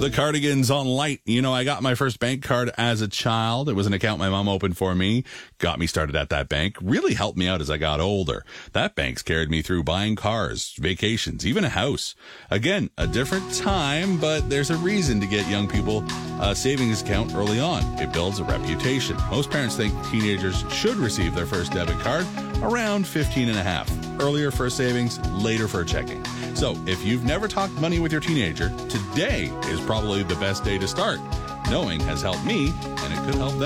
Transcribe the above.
The Cardigans on Light. You know, I got my first bank card as a child. It was an account my mom opened for me. Got me started at that bank. Really helped me out as I got older. That bank's carried me through buying cars, vacations, even a house. Again, a different time, but there's a reason to get young people a savings account early on. It builds a reputation. Most parents think teenagers should receive their first debit card around 15 and a half. Earlier for a savings, later for a checking. So if you've never talked money with your teenager, today is probably the best day to start. Knowing has helped me, and it could help them.